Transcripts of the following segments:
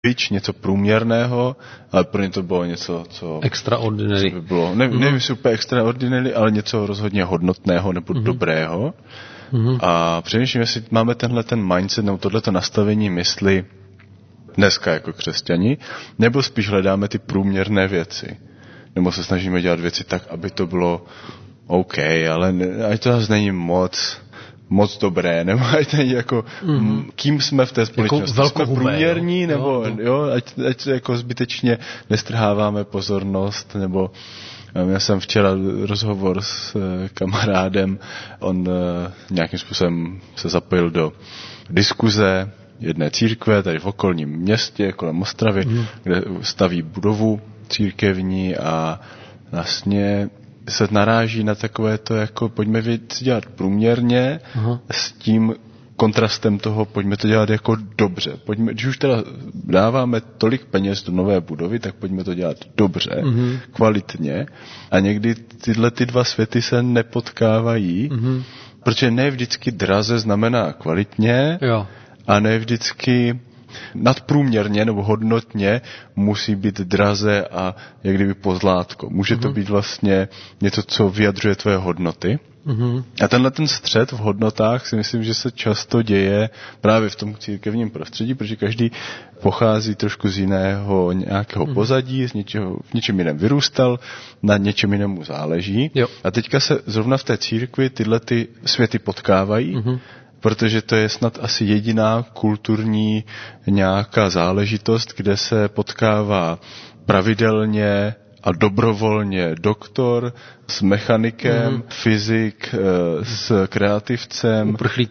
něco průměrného, ale pro ně to bylo něco, co... Extraordinary. Co by bylo, nevím, jestli úplně extraordinary, ale něco rozhodně hodnotného nebo dobrého. A přemýšlím, jestli máme ten mindset nebo tohleto nastavení mysli dneska jako křesťani, nebo spíš hledáme ty průměrné věci. Nebo se snažíme dělat věci tak, aby to bylo OK, ale ať to zase není moc dobré, nebo ať není jako, kým jsme v té společnosti. Jako jsme průměrní, nebo ať jako zbytečně nestrháváme pozornost, nebo já jsem včera rozhovor s kamarádem, on nějakým způsobem se zapojil do diskuze jedné církve tady v okolním městě kolem Ostravy, kde staví budovu církevní a vlastně se naráží na takové to, jako pojďme věci dělat průměrně, s tím kontrastem toho, pojďme to dělat jako dobře. Když už teda dáváme tolik peněz do nové budovy, tak pojďme to dělat dobře, kvalitně. A někdy tyhle ty dva světy se nepotkávají, protože ne vždycky draze znamená kvalitně, a ne vždycky nadprůměrně nebo hodnotně musí být draze a jak kdyby pozlátko. Může to být vlastně něco, co vyjadřuje tvoje hodnoty. A tenhle ten střet v hodnotách si myslím, že se často děje právě v tom církevním prostředí, protože každý pochází trošku z jiného nějakého pozadí, v něčem jiném vyrůstal, na něčem jiném mu záleží. A teďka se zrovna v té církvi tyhle ty světy potkávají, protože to je snad asi jediná kulturní nějaká záležitost, kde se potkává pravidelně a dobrovolně doktor s mechanikem, fyzik s kreativcem,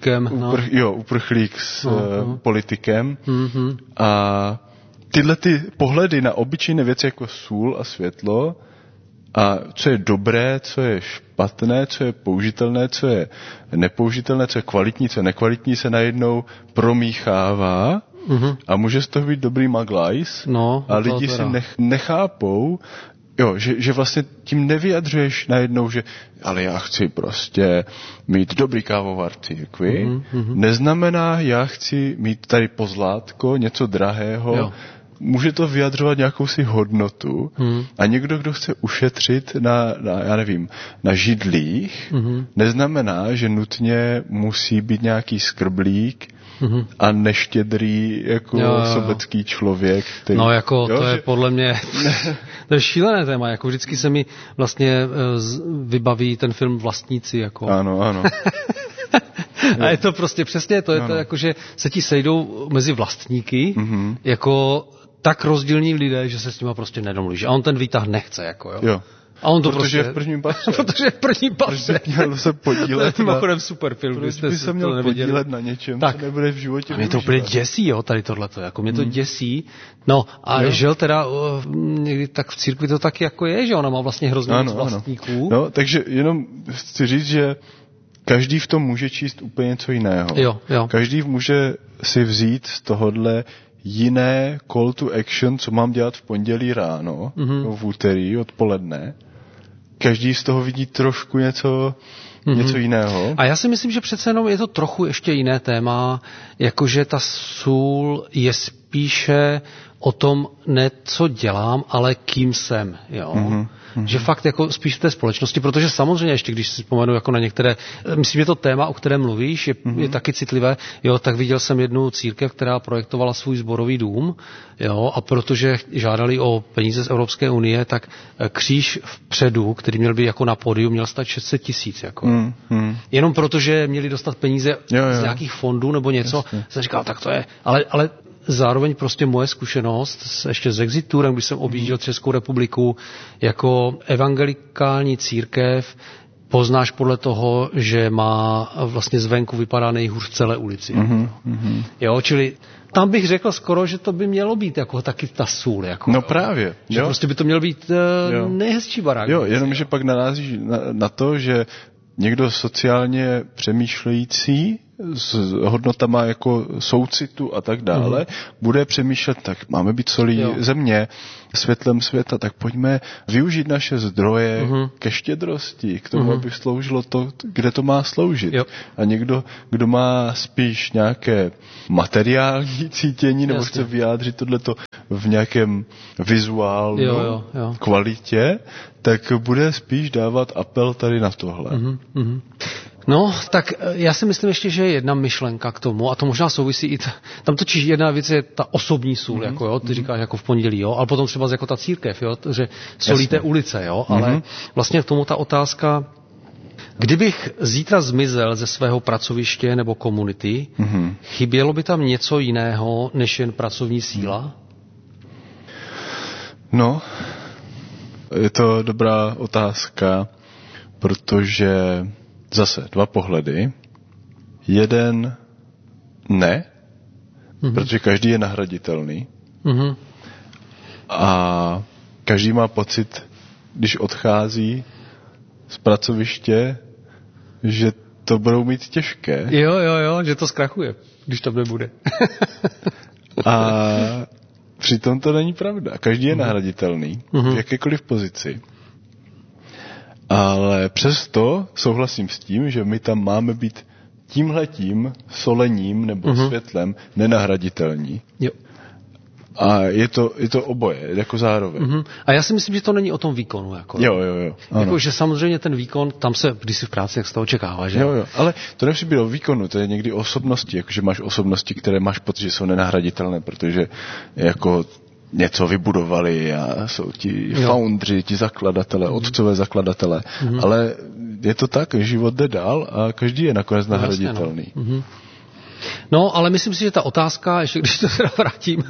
uprchlík s politikem. A tyhle ty pohledy na obyčejné věci jako sůl a světlo a co je dobré, co je špatné, co je použitelné, co je nepoužitelné, co je kvalitní, co je nekvalitní, se najednou promíchává a může z toho být dobrý maglajs a lidi si nechápou, že vlastně tím nevyjadřuješ najednou, že ale já chci prostě mít dobrý kávovar v církvi, neznamená, já chci mít tady pozlátko, něco drahého, může to vyjadřovat nějakou si hodnotu a někdo, kdo chce ušetřit na židlích, neznamená, že nutně musí být nějaký skrblík a neštědrý jako sobecký člověk. Který, to je podle mě to je šílené téma, jako vždycky se mi vlastně vybaví ten film Vlastníci. Jako. Ano. A je to prostě přesně, to je to jako, že se ti sejdou mezi vlastníky, jako tak rozdílní lidé, že se s nima prostě nedomluvíš. A on ten výtah nechce, jako jo. A on to protože je v prvním patře. Protože je v prvním patře. Měl se podílet to je mimochodem super film. Proč by se měl podílet na něčem, co nebude v životě. A mě to úplně děsí, tady tohleto. Jako mě to děsí. No a žel teda někdy tak v církvi to taky jako je, že ona má vlastně hrozně moc vlastníků. No, takže jenom chci říct, že každý v tom může číst úplně něco jiného. Jo. Každý může si vzít z tohodle jiné call to action, co mám dělat v pondělí ráno, v úterý odpoledne. Každý z toho vidí trošku něco jiného. A já si myslím, že přece jenom je to trochu ještě jiné téma, jakože ta sůl je spíše o tom, ne co dělám, ale kým jsem. Že fakt jako spíš v té společnosti, protože samozřejmě ještě, když si vzpomenu jako na některé, myslím, že to téma, o kterém mluvíš, je taky citlivé, tak viděl jsem jednu církev, která projektovala svůj sborový dům, a protože žádali o peníze z Evropské unie, tak kříž vpředu, který měl být jako na pódiu, měl stát 600 000, jako. Jenom protože měli dostat peníze z nějakých fondů nebo něco, jsem říkal, tak to je, ale zároveň prostě moje zkušenost ještě s Exiturem, když jsem objížděl Českou republiku, jako evangelikální církev poznáš podle toho, že má vlastně zvenku vypadá nejhůř v celé ulici. Čili tam bych řekl skoro, že to by mělo být jako taky ta sůl. Jako, no právě. Že prostě by to měl být nejhezčí barák. Jenomže pak narazíš na to, že někdo sociálně přemýšlející s hodnotama jako soucitu a tak dále, bude přemýšlet, tak máme být solí země, světlem světa, tak pojďme využít naše zdroje ke štědrosti, k tomu, aby sloužilo to, kde to má sloužit. Jo. A někdo, kdo má spíš nějaké materiální cítění, nebo chce vyjádřit tohleto v nějakém vizuálu, kvalitě, tak bude spíš dávat apel tady na tohle. No, tak já si myslím ještě, že je jedna myšlenka k tomu, a to možná souvisí i tam totiž jedna věc je ta osobní sůl, jako jo, ty říkáš jako v pondělí, jo, ale potom třeba jako ta církev, jo, že solíte ulice, jo, ale vlastně k tomu ta otázka, kdybych zítra zmizel ze svého pracoviště nebo komunity, chybělo by tam něco jiného, než jen pracovní síla? No, je to dobrá otázka, protože zase dva pohledy. Jeden ne, protože každý je nahraditelný. A každý má pocit, když odchází z pracoviště, že to budou mít těžké. Jo, že to zkrachuje, když to nebude. A přitom to není pravda. Každý je nahraditelný v jakékoliv pozici. Ale přesto souhlasím s tím, že my tam máme být tímhletím solením nebo světlem nenahraditelní. Jo. A je to oboje, jako zároveň. A já si myslím, že to není o tom výkonu. Jako, jo. Jako, že samozřejmě ten výkon, tam se, když jsi v práci, jak se to očekává, že? Jo, ale to nemusí být o výkonu, to je někdy o osobnosti, jakože máš osobnosti, které máš pocit, že jsou nenahraditelné, protože jako něco vybudovali a jsou ti foundři, ti zakladatelé, otcové zakladatelé. Ale je to tak, život jde dál a každý je nakonec nahraditelný. No, ale myslím si, že ta otázka, ještě když to teda vrátím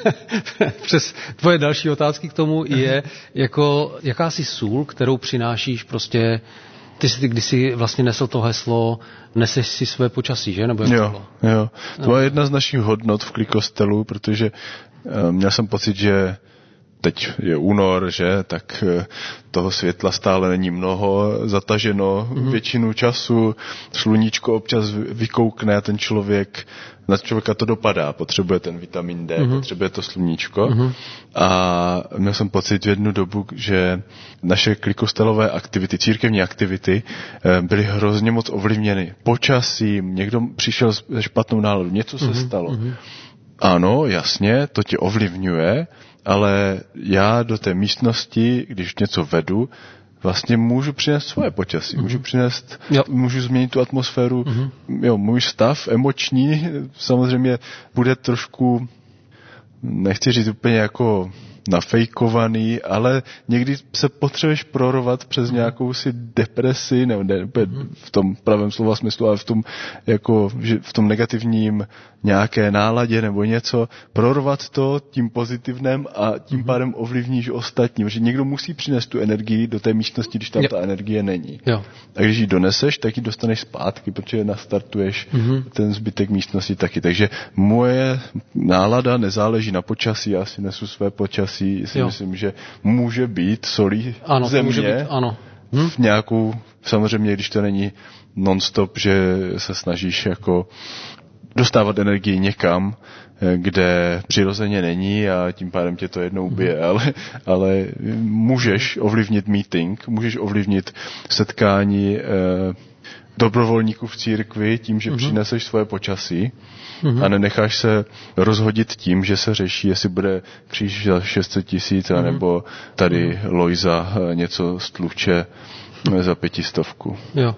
přes tvoje další otázky k tomu, je jako jakási sůl, kterou přinášíš prostě. Ty jsi kdysi vlastně nesl to heslo neseš si své počasí, že? Nebo jo. To je jedna z našich hodnot v Klikostelu, protože měl jsem pocit, že teď je únor, že, tak toho světla stále není mnoho, zataženo většinu času, sluníčko občas vykoukne a ten na člověka to dopadá, potřebuje ten vitamin D, potřebuje to sluníčko. A měl jsem pocit v jednu dobu, že naše klikostelové aktivity, církevní aktivity byly hrozně moc ovlivněny počasím, někdo přišel se špatnou náladou, něco se stalo. Ano, jasně, to tě ovlivňuje, ale já do té místnosti, když něco vedu, vlastně můžu přinést svoje počasí, můžu změnit tu atmosféru, můj stav emoční samozřejmě bude trošku, nechci říct úplně jako nafejkovaný, ale někdy se potřebuješ prorovat přes nějakou si depresi, nebo ne v tom pravém slova smyslu, ale v tom, jako, že v tom negativním nějaké náladě nebo něco, prorovat to tím pozitivním a tím pádem ovlivníš ostatní, protože někdo musí přinést tu energii do té místnosti, když tam ta energie není. Jo. A když ji doneseš, tak ji dostaneš zpátky, protože nastartuješ ten zbytek místnosti taky. Takže moje nálada nezáleží na počasí, já si nesu své počasí, si myslím, že může být solí země. Může být, ano. V nějakou, samozřejmě, když to není non-stop, že se snažíš jako dostávat energii někam, kde přirozeně není a tím pádem tě to jednou ubije, ale můžeš ovlivnit meeting, můžeš ovlivnit setkání dobrovolníků v církvi tím, že přineseš svoje počasí a nenecháš se rozhodit tím, že se řeší, jestli bude kříž za 600 000 nebo tady Lojza něco stluče za 500. Jo.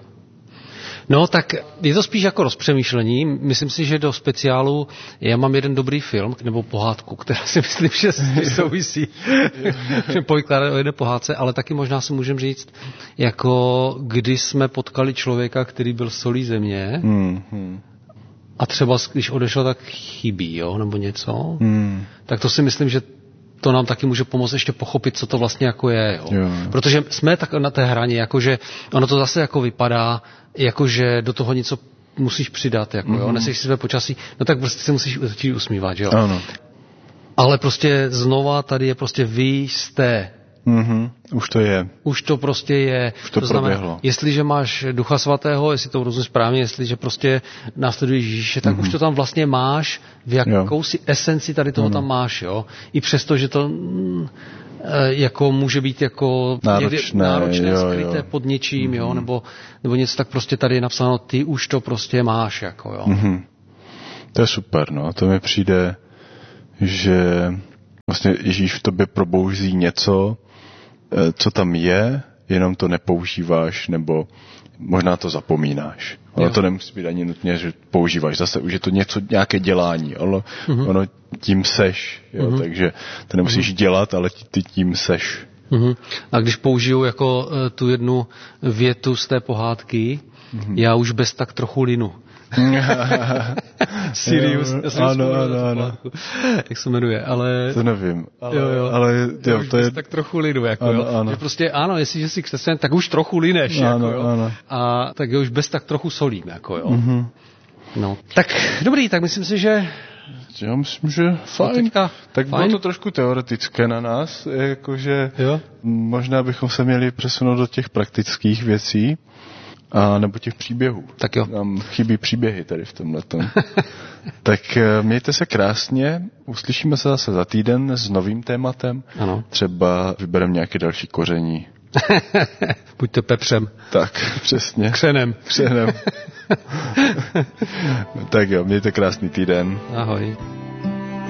No, tak je to spíš jako rozpřemýšlení. Myslím si, že do speciálu já mám jeden dobrý film, nebo pohádku, která si myslím, že souvisí. Povykládá o jedné pohádce, ale taky možná si můžeme říct, jako kdy jsme potkali člověka, který byl solí země a třeba když odešel, tak chybí, jo, nebo něco. Tak to si myslím, že to nám taky může pomoct ještě pochopit, co to vlastně jako je. Jo. Protože jsme tak na té hraně, jakože ono to zase jako vypadá, jakože do toho něco musíš přidat, jako, jo, neseš si své počasí, no tak prostě se musíš začít usmívat, jo. Ano. Ale prostě znova tady je prostě vy jste Už to je. Už to prostě je. Už to znamená, jestliže máš Ducha Svatého, jestli to rozumím správně, jestliže prostě následuješ Ježíše, tak už to tam vlastně máš, v jakousi esenci tady toho tam máš, jo. I přesto, že to jako může být jako náročné skryté pod něčím, jo, nebo něco, tak prostě tady je napsáno, ty už to prostě máš, jako jo. To je super, no. To mi přijde, že vlastně Ježíš v tobě probouzí něco, co tam je, jenom to nepoužíváš, nebo možná to zapomínáš. Ono to nemusí být ani nutně, že používáš zase, už je to nějaké dělání. Ono tím seš, jo, takže to nemusíš dělat, ale ty tím seš. A když použiju jako tu jednu větu z té pohádky, já už bez tak trochu linu. Sirius, ano. Jak se jmenuje, ale... To nevím, ale to je tak trochu lidu, jako ano. Že prostě ano, jestliže jsi křesťan, tak už trochu lineš, ano. A tak už bez tak trochu solím, jako jo. No. Tak dobrý, tak myslím si, že... Já myslím, že fajn. Tak bylo to trošku teoretické na nás, jakože možná bychom se měli přesunout do těch praktických věcí. A nebo těch příběhů. Tak jo. Nám chybí příběhy tady v tomhletom. Tak mějte se krásně, uslyšíme se zase za týden s novým tématem. Ano. Třeba vybereme nějaké další koření. Buďte pepřem. Tak, přesně. Křenem. Tak jo, mějte krásný týden. Ahoj.